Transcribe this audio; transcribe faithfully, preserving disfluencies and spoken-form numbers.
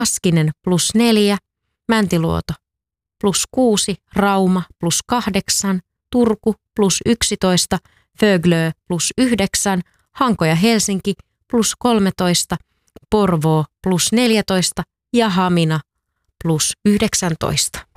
Kaskinen plus neljä, Mäntiluoto plus kuusi, Rauma plus kahdeksan, Turku plus yksitoista, Föglö plus yhdeksän, Hanko ja Helsinki plus kolmetoista, Porvoo plus neljätoista ja Hamina plus yhdeksäntoista.